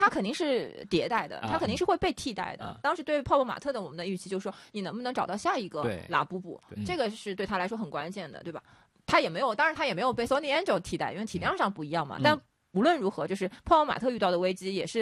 它肯定是迭代的，它肯定是会被替代的。当时对泡泡玛特的我们的预期就是说，你能不能找到下一个拉布布，这个是对他来说很关键的，对吧？他也没有，当然他也没有被 Sony Angel 替代，因为体量上不一样嘛。但无论如何，就是泡泡玛特遇到的危机也是